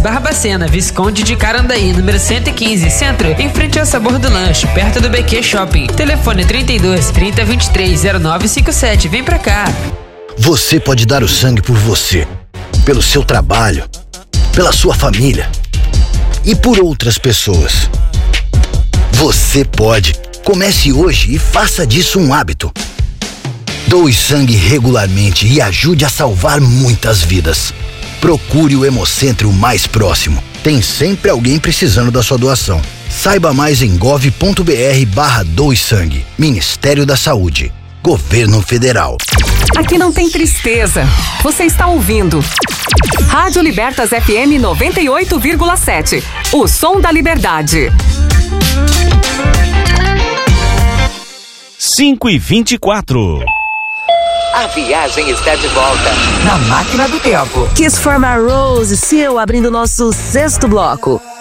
Barbacena, Visconde de Carandaí, número 115, Centro, em frente ao Sabor do Lanche, perto do BQ Shopping. Telefone 32 30 23 0957. Vem pra cá. Você pode dar o sangue por você, pelo seu trabalho, pela sua família e por outras pessoas. Você pode. Comece hoje e faça disso um hábito. Doe sangue regularmente e ajude a salvar muitas vidas. Procure o Hemocentro mais próximo. Tem sempre alguém precisando da sua doação. Saiba mais em gov.br/doe sangue. Ministério da Saúde. Governo Federal. Aqui não tem tristeza. Você está ouvindo Rádio Libertas FM 98,7. O som da liberdade. 5h24. A viagem está de volta Na máquina do tempo. Kiss from a Rose, seu, abrindo nosso sexto bloco.